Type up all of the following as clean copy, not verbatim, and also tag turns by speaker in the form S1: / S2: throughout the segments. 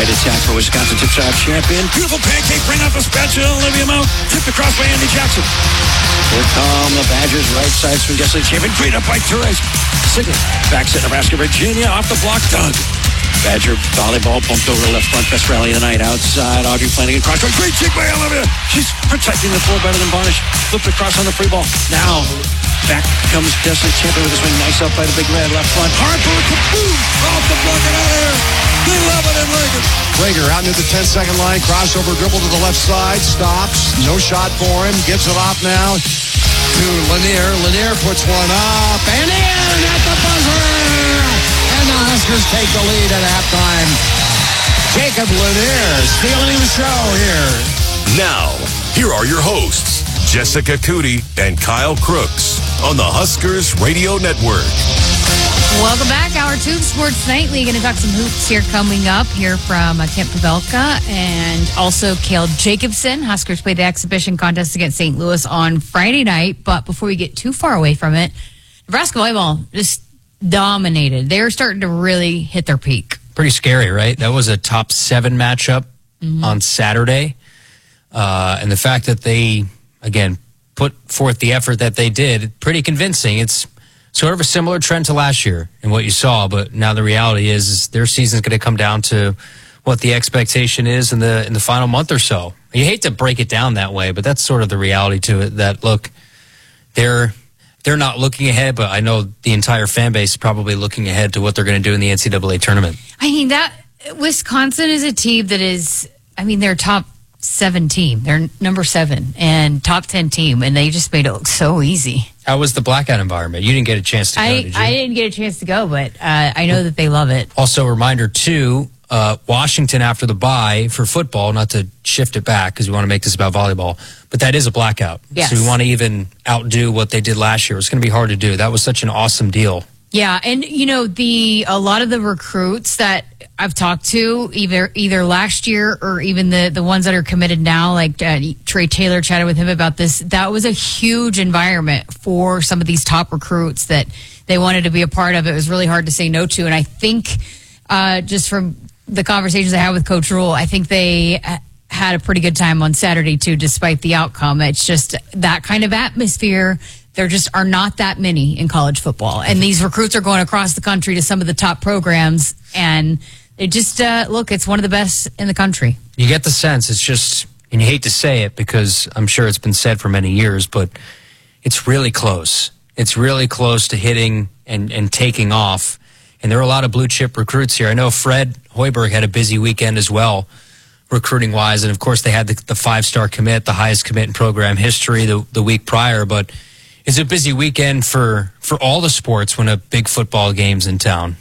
S1: right attack for Wisconsin tip-top champion. Beautiful pancake, bring out the spatula, Olivia Mount. Tipped across by Andy Jackson. Here come the Badgers, right side swing against the champion. Great up by Torres. Sigler backs at Nebraska, Virginia. Off the block, Doug. Badger volleyball bumped over left front. Best rally of the night. Outside, Audrey Flanagan. Cross. Great kick by Olivia. She's protecting the floor better than Varnish. Flipped across on the free ball. Now, back comes Destiny Champion with a swing. Nice up by the big red left front. Hard for a kaboom. Off the block and out of here. They love it in Rager.
S2: Rager out near the 10-second line. Crossover dribble to the left side. Stops. No shot for him. Gives it off now to Lanier. Lanier puts one up and in at the buzzer. And the Huskers take the lead at halftime. Jacob Lanier stealing the show here.
S3: Now, here are your hosts, Jessica Cootie and Kyle Crooks on the Huskers Radio Network.
S4: Welcome back. Hour 2 of Sports Nightly. Going to talk some hoops here coming up here from Kent Pavelka and also Cale Jacobson. Huskers played the exhibition contest against St. Louis on Friday night. But before we get too far away from it, Nebraska volleyball just dominated. They were starting to really hit their peak.
S5: Pretty scary, right? That was a top 7 matchup on Saturday. And the fact that they, again, put forth the effort that they did, pretty convincing. It's sort of a similar trend to last year in what you saw, but now the reality is their season's going to come down to what the expectation is in the final month or so. You hate to break it down that way, but that's sort of the reality to it, that, look, they're not looking ahead, but I know the entire fan base is probably looking ahead to what they're going to do in the NCAA tournament.
S4: I mean, that Wisconsin is a team that is, I mean, they're top 7 team. They're number 7 and top 10 team, and they just made it look so easy.
S5: How was the blackout environment? You didn't get a chance to go, did you?
S4: I didn't get a chance to go, but I know that they love it.
S5: Also, a reminder, too, Washington after the bye for football, not to shift it back because we want to make this about volleyball, but that is a blackout.
S4: Yes.
S5: So we want to even outdo what they did last year. It's going to be hard to do. That was such an awesome deal.
S4: Yeah, and you know, a lot of the recruits that I've talked to, either last year or even the ones that are committed now, like Trey Taylor chatted with him about this. That was a huge environment for some of these top recruits that they wanted to be a part of. It was really hard to say no to, and I think just from the conversations I had with Coach Rule, I think they had a pretty good time on Saturday too, despite the outcome. It's just that kind of atmosphere. There just are not that many in college football. And these recruits are going across the country to some of the top programs. And it just, look, it's one of the best in the country.
S5: You get the sense, it's just, and you hate to say it because I'm sure it's been said for many years, but it's really close. It's really close to hitting and taking off. And there are a lot of blue chip recruits here. I know Fred Hoiberg had a busy weekend as well, recruiting wise. And of course, they had the 5-star commit, the highest commit in program history the week prior. But it's a busy weekend for all the sports when a big football game's in town.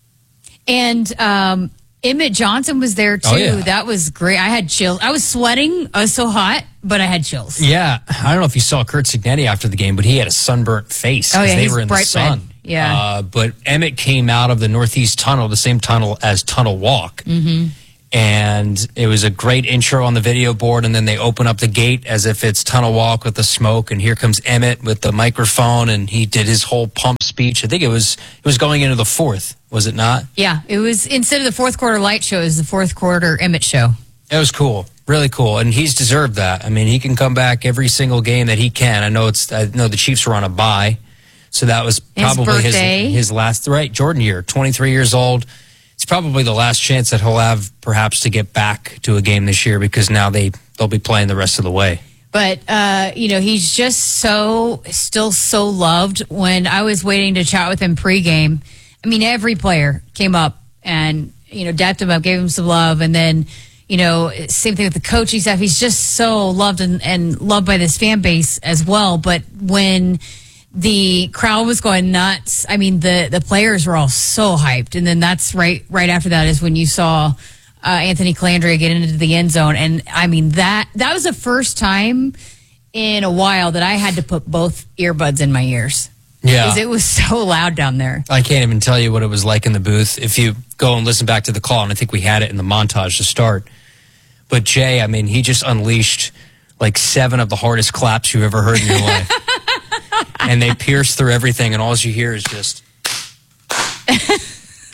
S4: And Emmett Johnson was there too.
S5: Oh, yeah.
S4: That was great. I had chills. I was sweating. I was so hot, but I had chills.
S5: Yeah. I don't know if you saw Kurt Cignetti after the game, but he had a sunburnt face because they were in the sun.
S4: Red. Yeah.
S5: But Emmett came out of the Northeast Tunnel, the same tunnel as Tunnel Walk. Mm-hmm. And it was a great intro on the video board, and then they open up the gate as if it's Tunnel Walk with the smoke, and here comes Emmett with the microphone, and he did his whole pump speech. I think it was going into the 4th, was it not?
S4: Yeah, it was, instead of the fourth quarter light show, it was the fourth quarter Emmett show.
S5: It was cool, really cool, and he's deserved that. I mean, he can come back every single game that he can. I know the Chiefs were on a bye, so that was probably his last, right, Jordan year, 23 years old. It's probably the last chance that he'll have perhaps to get back to a game this year because now they'll be playing the rest of the way.
S4: But, he's just still so loved. When I was waiting to chat with him pregame, I mean, every player came up and, dapped him up, gave him some love. And then, same thing with the coaching staff. He's just so loved and loved by this fan base as well. But when the crowd was going nuts, I mean, the players were all so hyped. And then that's right after that is when you saw Anthony Calandria get into the end zone. And I mean, that was the first time in a while that I had to put both earbuds in my ears.
S5: Yeah.
S4: Because it was so loud down there.
S5: I can't even tell you what it was like in the booth. If you go and listen back to the call, and I think we had it in the montage to start. But Jay, I mean, he just unleashed like 7 of the hardest claps you've ever heard in your life. And they pierce through everything, and all you hear is just...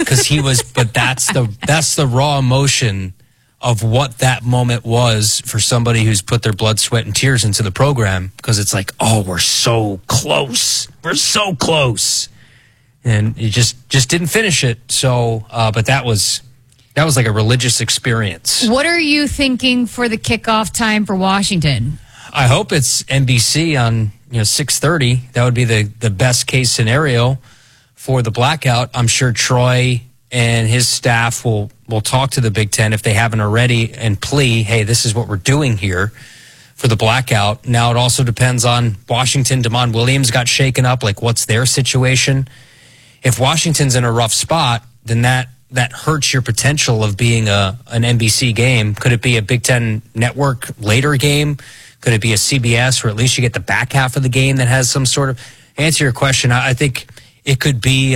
S5: because he was. But that's the raw emotion of what that moment was for somebody who's put their blood, sweat, and tears into the program. Because it's like, oh, we're so close. We're so close, and you just didn't finish it. So, but that was like a religious experience.
S4: What are you thinking for the kickoff time for Washington?
S5: I hope it's NBC on 6:30. That would be the best case scenario for the blackout. I'm sure Troy and his staff will talk to the Big Ten if they haven't already and plea, hey, this is what we're doing here for the blackout. Now it also depends on Washington. Damon Williams got shaken up. Like, what's their situation? If Washington's in a rough spot, then that hurts your potential of being an NBC game. Could it be a Big Ten Network later game? Could it be a CBS, or at least you get the back half of the game that has some sort of answer your question? I think it could be.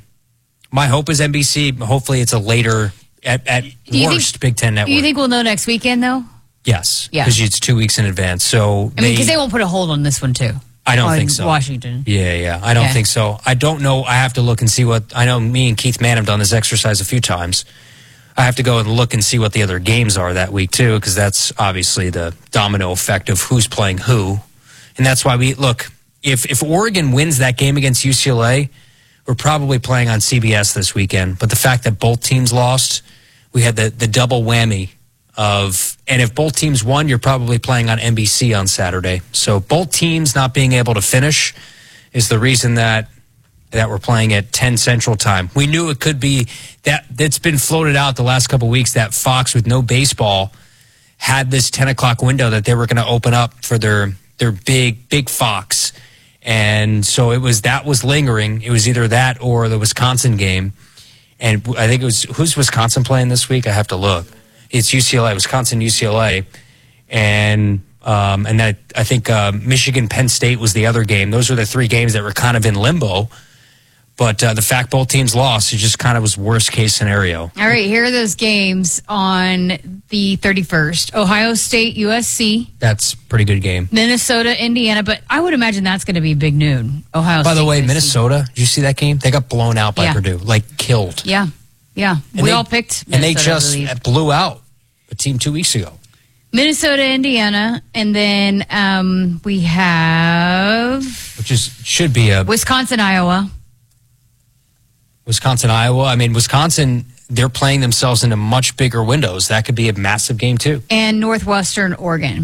S5: My hope is NBC. Hopefully, it's a later, at worst, Big Ten Network.
S4: Do you think we'll know next weekend, though?
S5: Yes.
S4: Yeah.
S5: Because it's 2 weeks in advance. So
S4: because they won't put a hold on this one, too.
S5: I don't think so.
S4: Washington.
S5: Yeah. I don't think so. I don't know. I have to look and see what. I know me and Keith Mann have done this exercise a few times. I have to go and look and see what the other games are that week, too, because that's obviously the domino effect of who's playing who. And that's why we look. If Oregon wins that game against UCLA, we're probably playing on CBS this weekend. But the fact that both teams lost, we had the double whammy of, and if both teams won, you're probably playing on NBC on Saturday. So both teams not being able to finish is the reason that we're playing at 10 Central Time. We knew it could be that's been floated out the last couple of weeks that Fox with no baseball had this 10 o'clock window that they were going to open up for their big Fox. And so that was lingering. It was either that or the Wisconsin game. And I think it was, who's Wisconsin playing this week? I have to look. It's UCLA, Wisconsin, UCLA. And then I think Michigan, Penn State was the other game. Those were the three games that were kind of in limbo. But the fact both teams lost, it just kind of was worst case scenario.
S4: All right, here are those games on the 31st. Ohio State, USC.
S5: That's a pretty good game.
S4: Minnesota, Indiana. But I would imagine that's going to be big noon. Ohio State.
S5: By the way,
S4: USC.
S5: Minnesota, did you see that game? They got blown out by Purdue, like killed.
S4: Yeah. We all picked Minnesota,
S5: and they just blew out a team 2 weeks ago.
S4: Minnesota, Indiana, and then we have...
S5: should be a...
S4: Wisconsin, Iowa.
S5: I mean, Wisconsin, they're playing themselves into much bigger windows. That could be a massive game, too.
S4: And Northwestern, Oregon.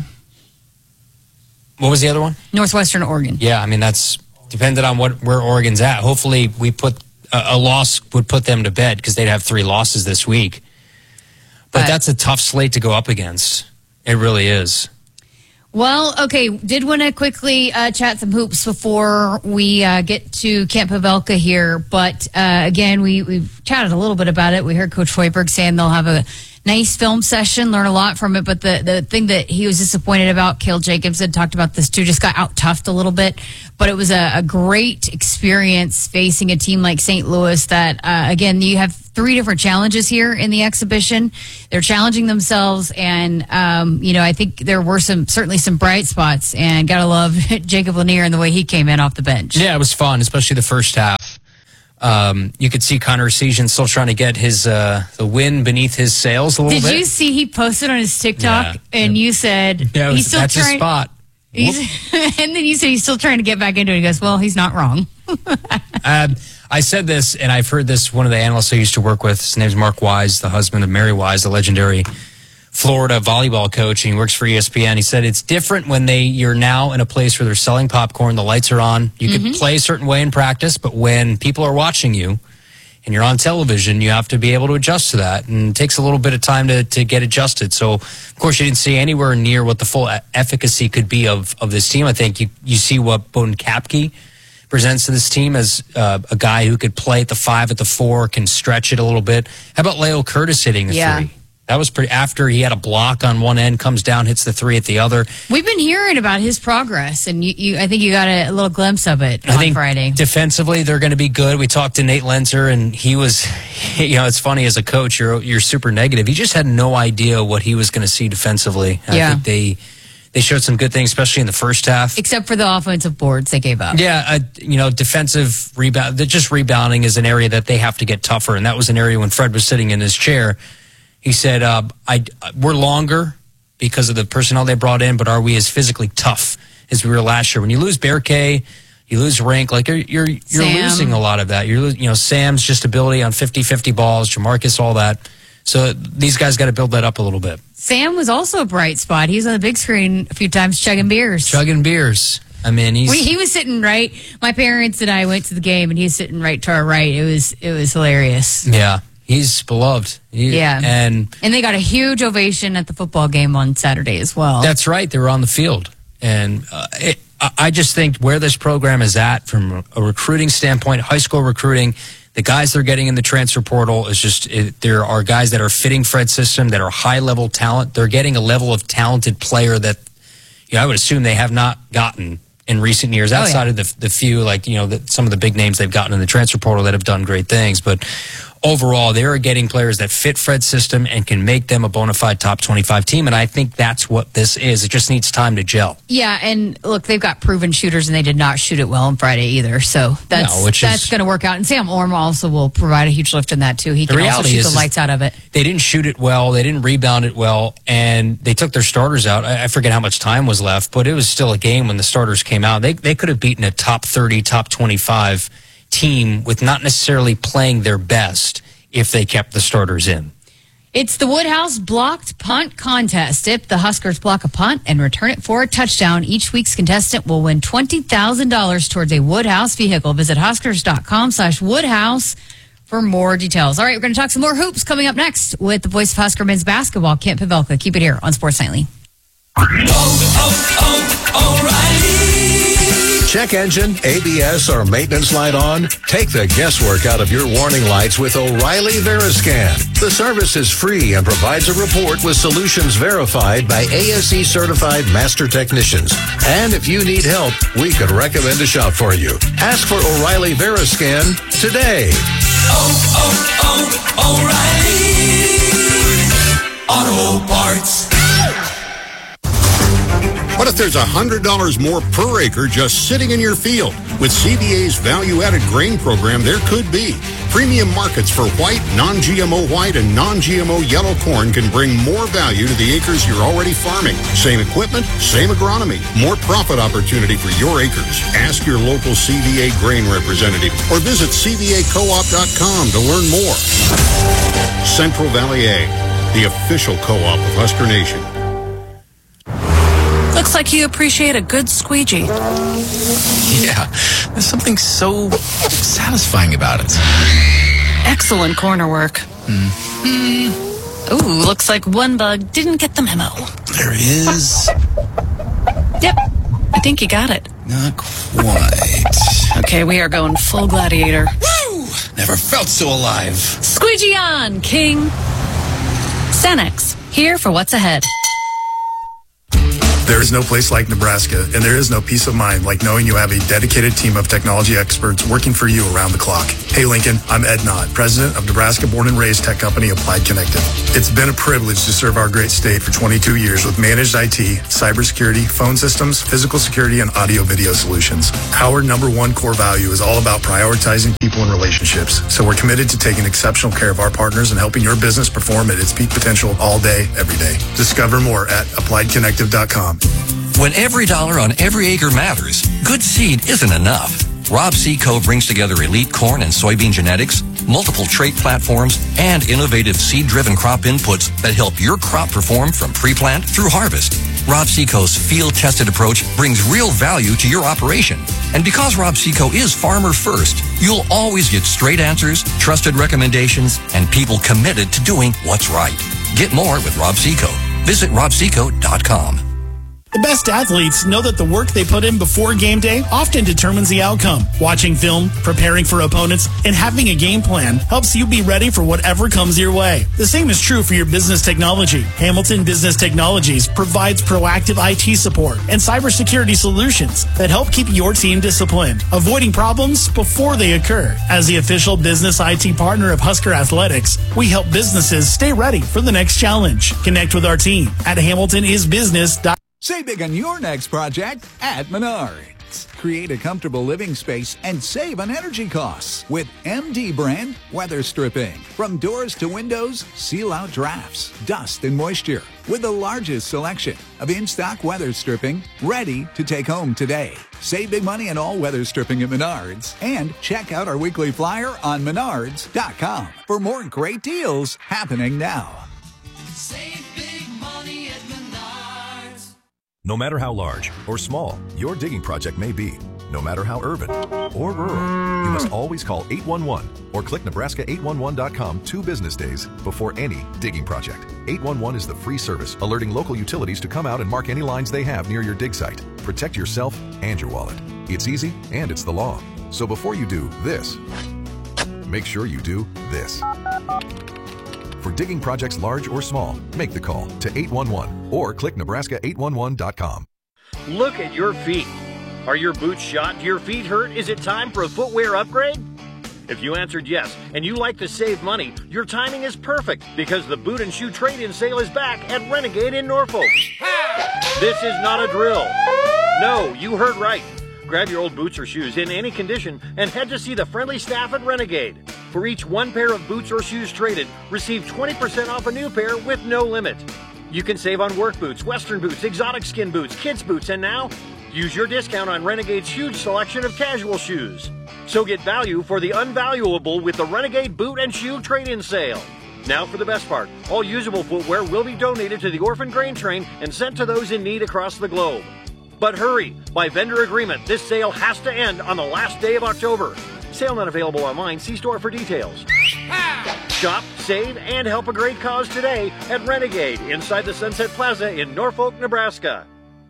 S5: What was the other one?
S4: Northwestern, Oregon.
S5: Yeah, I mean, that's dependent on where Oregon's at. Hopefully, we put a loss would put them to bed because they'd have 3 losses this week. But that's a tough slate to go up against. It really is.
S4: Well, okay, did want to quickly chat some hoops before we get to Camp Pavelka here. But again, we've chatted a little bit about it. We heard Coach Hoiberg saying they'll have a nice film session, learn a lot from it. But the thing that he was disappointed about, Cale Jacobs had talked about this too, just got out-toughed a little bit. But it was a great experience facing a team like St. Louis that, again, you have 3 different challenges here in the exhibition. They're challenging themselves, and I think there were certainly some bright spots. And gotta love Jacob Lanier and the way he came in off the bench.
S5: Yeah, it was fun, especially the first half. You could see Connor Essegian still trying to get his the wind beneath his sails a little bit.
S4: Did you see he posted on his TikTok and you said he's still
S5: that's
S4: trying?
S5: His spot.
S4: And then you said he's still trying to get back into it. He goes, well, he's not wrong.
S5: I said this, and I've heard this, one of the analysts I used to work with, his name's Mark Wise, the husband of Mary Wise, the legendary Florida volleyball coach, and he works for ESPN. He said it's different when you're now in a place where they're selling popcorn, the lights are on, you can play a certain way in practice, but when people are watching you and you're on television, you have to be able to adjust to that, and it takes a little bit of time to get adjusted. So, of course, you didn't see anywhere near what the full efficacy could be of this team. I think you see what Bowden Kapke presents to this team as a guy who could play at the 5, at the 4, can stretch it a little bit. How about Leo Curtis hitting the 3? That was pretty, after he had a block on one end, comes down, hits the 3 at the other.
S4: We've been hearing about his progress, and I think you got a little glimpse of it on Friday.
S5: Defensively, they're going to be good. We talked to Nate Lenzer, and he was, it's funny as a coach, you're super negative. He just had no idea what he was going to see defensively. I think they They showed some good things, especially in the first half.
S4: Except for the offensive boards they gave up.
S5: Yeah, defensive rebound. Just rebounding is an area that they have to get tougher, and that was an area when Fred was sitting in his chair. He said, "We're longer because of the personnel they brought in, but are we as physically tough as we were last year? When you lose Berkay, you lose Rank. Like you're losing a lot of that. Sam's just ability on 50-50 balls, Jamarcus, all that. So these guys got to build that up a little bit."
S4: Sam was also a bright spot. He was on the big screen a few times chugging beers.
S5: I mean,
S4: he was sitting right. My parents and I went to the game, and he's sitting right to our right. It was hilarious.
S5: Yeah, he's beloved.
S4: And they got a huge ovation at the football game on Saturday as well.
S5: That's right. They were on the field, and I just think where this program is at from a recruiting standpoint, high school recruiting. The guys they're getting in the transfer portal is just, there are guys that are fitting Fred's system that are high-level talent. They're getting a level of talented player that I would assume they have not gotten in recent years outside of the few, some of the big names they've gotten in the transfer portal that have done great things. But overall, they are getting players that fit Fred's system and can make them a bona fide top 25 team. And I think that's what this is. It just needs time to gel.
S4: Yeah, and look, they've got proven shooters, and they did not shoot it well on Friday either. So that's going to work out. And Sam Orm also will provide a huge lift in that, too. He can also shoot the lights out of it.
S5: They didn't shoot it well. They didn't rebound it well. And they took their starters out. I forget how much time was left, but it was still a game when the starters came out. They could have beaten a top 30, top 25 team with not necessarily playing their best if they kept the starters in.
S4: It's the Woodhouse Blocked Punt Contest. If the Huskers block a punt and return it for a touchdown, each week's contestant will win $20,000 towards a Woodhouse vehicle. Visit Huskers.com/Woodhouse for more details. All right, we're going to talk some more hoops coming up next with the voice of Husker men's basketball, Kent Pavelka. Keep it here on Sports Nightly.
S3: O'Reilly. Check engine, ABS, or maintenance light on? Take the guesswork out of your warning lights with O'Reilly Veriscan. The service is free and provides a report with solutions verified by ASE certified master technicians. And if you need help, we could recommend a shop for you. Ask for O'Reilly Veriscan today.
S6: O'Reilly Auto Parts.
S7: What if there's $100 more per acre just sitting in your field? With CVA's value-added grain program, there could be. Premium markets for white, non-GMO white, and non-GMO yellow corn can bring more value to the acres you're already farming. Same equipment, same agronomy, more profit opportunity for your acres. Ask your local CVA grain representative or visit CVACoop.com to learn more. Central Valley Ag, the official co-op of Husker Nation.
S8: Looks like you appreciate a good squeegee.
S6: Yeah, there's something so satisfying about it.
S8: Excellent corner work. Ooh, looks like one bug didn't get the memo.
S6: There is.
S8: Yep, I think you got it.
S6: Not quite.
S8: Okay, we are going full gladiator.
S6: Woo! Never felt so alive.
S8: Squeegee on, King. Cenex, here for what's ahead.
S9: There is no place like Nebraska, and there is no peace of mind like knowing you have a dedicated team of technology experts working for you around the clock. Hey Lincoln, I'm Ed Knott, president of Nebraska born and raised tech company Applied Connected. It's been a privilege to serve our great state for 22 years with managed IT, cybersecurity, phone systems, physical security, and audio-video solutions. Our number one core value is all about prioritizing people and relationships, so we're committed to taking exceptional care of our partners and helping your business perform at its peak potential all day, every day. Discover more at appliedconnective.com.
S10: When every dollar on every acre matters, good seed isn't enough. Rob Seco brings together elite corn and soybean genetics, multiple trait platforms, and innovative seed-driven crop inputs that help your crop perform from pre-plant through harvest. Rob Seco's field-tested approach brings real value to your operation. And because Rob Seco is farmer first, you'll always get straight answers, trusted recommendations, and people committed to doing what's right. Get more with Rob Seco. Visit robseco.com.
S11: The best athletes know that the work they put in before game day often determines the outcome. Watching film, preparing for opponents, and having a game plan helps you be ready for whatever comes your way. The same is true for your business technology. Hamilton Business Technologies provides proactive IT support and cybersecurity solutions that help keep your team disciplined, avoiding problems before they occur. As the official business IT partner of Husker Athletics, we help businesses stay ready for the next challenge. Connect with our team at hamiltonisbusiness.com.
S12: Save big on your next project at Menards. Create a comfortable living space and save on energy costs with MD brand weather stripping. From doors to windows, seal out drafts, dust, and moisture with the largest selection of in-stock weather stripping ready to take home today. Save big money on all weather stripping at Menards and check out our weekly flyer on menards.com for more great deals happening now.
S13: Save big money at Menards.
S14: No matter how large or small your digging project may be, no matter how urban or rural, you must always call 811 or click Nebraska811.com 2 business days before any digging project. 811 is the free service alerting local utilities to come out and mark any lines they have near your dig site. Protect yourself and your wallet. It's easy and it's the law. So before you do this, make sure you do this. For digging projects large or small, make the call to 811 or click Nebraska811.com.
S15: Look at your feet. Are your boots shot? Do your feet hurt? Is it time for a footwear upgrade? If you answered yes and you like to save money, your timing is perfect because the boot and shoe trade-in sale is back at Renegade in Norfolk. This is not a drill. No, you heard right. Grab your old boots or shoes in any condition and head to see the friendly staff at Renegade. For each one pair of boots or shoes traded, receive 20% off a new pair with no limit. You can save on work boots, western boots, exotic skin boots, kids boots, and now use your discount on Renegade's huge selection of casual shoes. So get value for the unvaluable with the Renegade Boot and Shoe Trade-In Sale. Now for the best part. All usable footwear will be donated to the Orphan Grain Train and sent to those in need across the globe. But hurry! By vendor agreement, this sale has to end on the last day of October. Sale not available online. See store for details. Shop, save, and help a great cause today at Renegade inside the Sunset Plaza in Norfolk, Nebraska.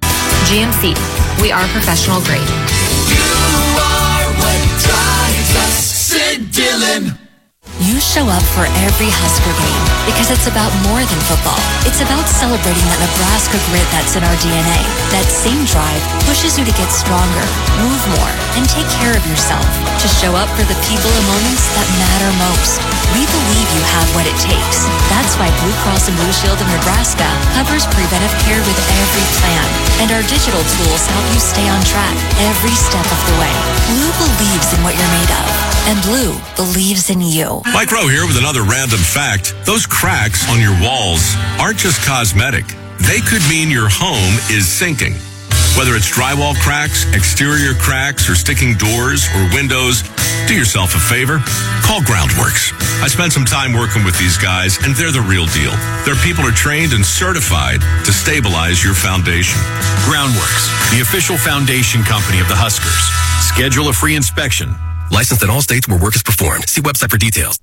S16: GMC. We are professional grade.
S13: You are what drives us. Sid Dillon.
S16: You show up for every Husker game because it's about more than football. It's about celebrating that Nebraska grit that's in our DNA. That same drive pushes you to get stronger, move more, and take care of yourself. To show up for the people and moments that matter most. We believe you have what it takes. That's why Blue Cross and Blue Shield of Nebraska covers preventive care with every plan. And our digital tools help you stay on track every step of the way. Blue believes in what you're made of. And Blue believes in you.
S17: Mike Rowe here with another random fact. Those cracks on your walls aren't just cosmetic. They could mean your home is sinking. Whether it's drywall cracks, exterior cracks, or sticking doors or windows, do yourself a favor. Call Groundworks. I spent some time working with these guys, and they're the real deal. Their people are trained and certified to stabilize your foundation.
S6: Groundworks, the official foundation company of the Huskers. Schedule a free inspection. Licensed in all states where work is performed. See website for details.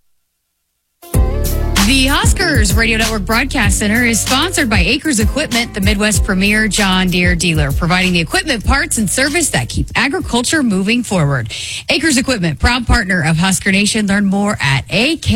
S4: The Huskers Radio Network Broadcast Center is sponsored by Acres Equipment, the Midwest premier John Deere dealer, providing the equipment, parts, and service that keep agriculture moving forward. Acres Equipment, proud partner of Husker Nation. Learn more at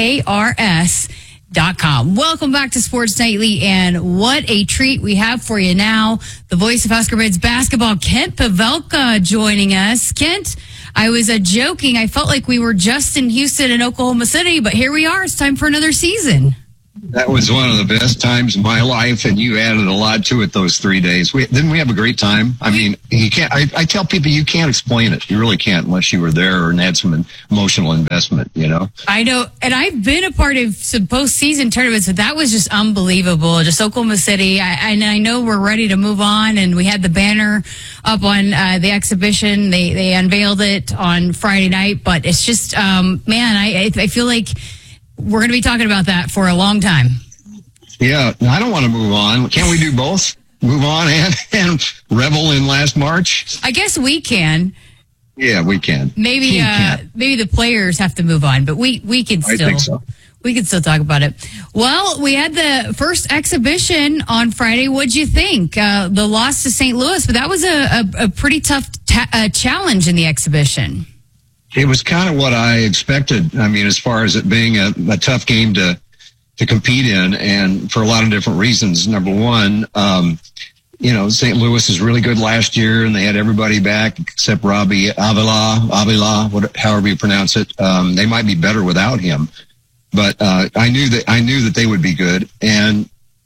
S4: AKRS.com. Welcome back to Sports Nightly, and what a treat we have for you now. The voice of Husker men's basketball, Kent Pavelka, joining us. Kent, I was joking. I felt like we were just in Houston and Oklahoma City, but here we are. It's time for another season.
S18: That was one of the best times of my life, and you added a lot to it those 3 days. Didn't we have a great time? I mean, you can't. I tell people you can't explain it. You really can't unless you were there and had some emotional investment, you know?
S4: I know, and I've been a part of some postseason tournaments, but that was just unbelievable. Just Oklahoma City. I know we're ready to move on, and we had the banner up on the exhibition. They unveiled it on Friday night, but it's just, man, I feel like we're going to be talking about that for a long time.
S18: Yeah, I don't want to move on. Can't we do both? Move on and revel in last March?
S4: I guess we can.
S18: Yeah, we can.
S4: Maybe the players have to move on, but we can still.
S18: I think so.
S4: We can still talk about it. Well, we had the first exhibition on Friday. What'd you think? The loss to St. Louis, but that was a pretty tough challenge in the exhibition.
S18: It was kind of what I expected. I mean, as far as it being a tough game to compete in, and for a lot of different reasons. Number one, St. Louis is really good last year, and they had everybody back except Robbie Avila, however you pronounce it. They might be better without him, but I knew that they would be good. And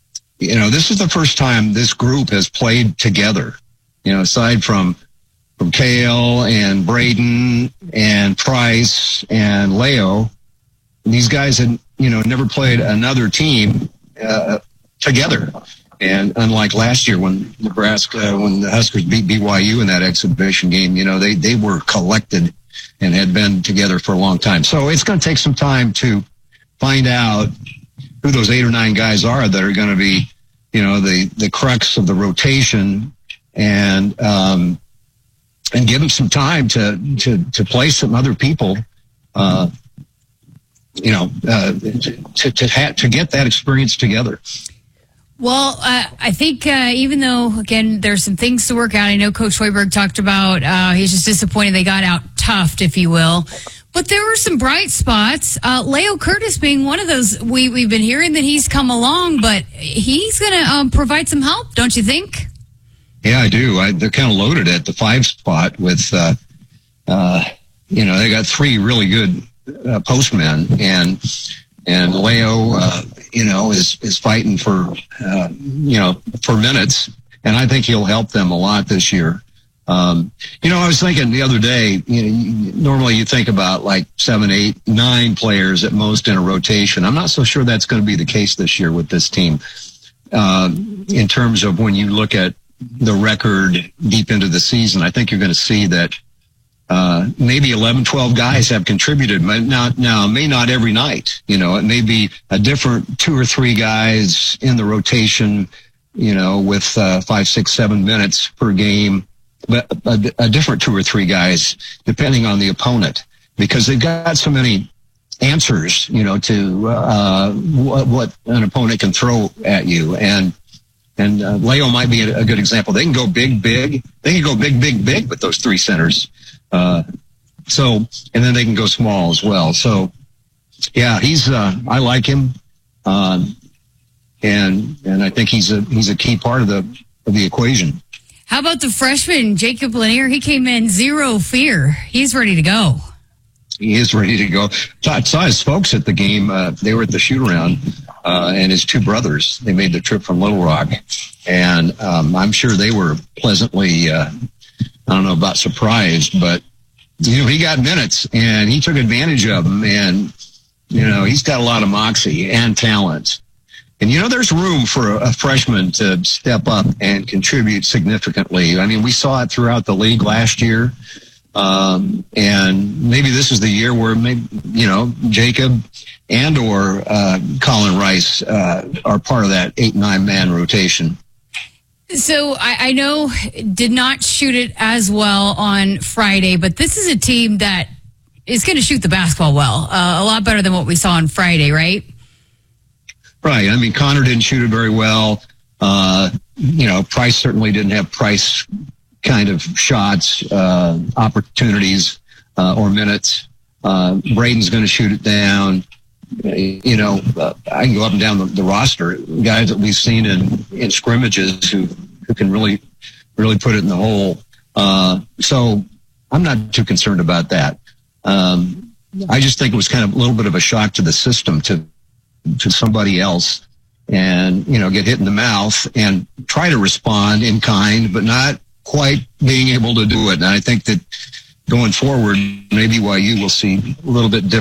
S18: this is the first time this group has played together. Aside from Cale and Braden and Price and Leo, these guys had, never played another team together. And unlike last year when the Huskers beat BYU in that exhibition game, they were collected and had been together for a long time. So it's going to take some time to find out who those 8 or 9 guys are that are going to be, the crux of the rotation, and give them some time to play some other people, to get that experience together.
S4: Well, I think even though, again, there's some things to work out. I know Coach Hoiberg talked about he's just disappointed they got out toughed, if you will. But there were some bright spots. Leo Curtis being one of those. We've been hearing that he's come along, but he's going to provide some help, don't you think?
S18: Yeah, I do. They're kind of loaded at the 5 spot with, they got 3 really good postmen, and Leo, is fighting for minutes, and I think he'll help them a lot this year. I was thinking the other day, normally you think about like 7, 8, 9 players at most in a rotation. I'm not so sure that's going to be the case this year with this team. In terms of when you look at the record deep into the season, I think you're going to see that maybe 11, 12 guys have contributed. May not every night. It may be a different 2 or 3 guys in the rotation, with 5, 6, 7 minutes per game, but a different 2 or 3 guys depending on the opponent, because they've got so many answers, to what an opponent can throw at you. And Leo might be a good example. They can go big. They can go big with those 3 centers. And then they can go small as well. So, yeah, I like him. And I think he's a key part of the equation.
S4: How about the freshman, Jacob Lanier? He came in zero fear. He's ready to go.
S18: He is ready to go. I saw his folks at the game. They were at the shoot-around, and his 2 brothers. They made the trip from Little Rock. And I'm sure they were pleasantly, I don't know about surprised, but, he got minutes, and he took advantage of them. And, he's got a lot of moxie and talent. And, there's room for a freshman to step up and contribute significantly. I mean, we saw it throughout the league last year. And maybe this is the year where Jacob and or Colin Rice are part of that 8-9 man rotation.
S4: So I know did not shoot it as well on Friday, but this is a team that is going to shoot the basketball well, a lot better than what we saw on Friday, right?
S18: Right. I mean, Connor didn't shoot it very well. Price certainly didn't have Price kind of shots, opportunities, or minutes. Braden's going to shoot it down. I can go up and down the roster, guys that we've seen in scrimmages who can really put it in the hole. So I'm not too concerned about that. I just think it was kind of a little bit of a shock to the system to somebody else and, get hit in the mouth and try to respond in kind, but not quite being able to do it. And I think that going forward, maybe BYU will see a little bit different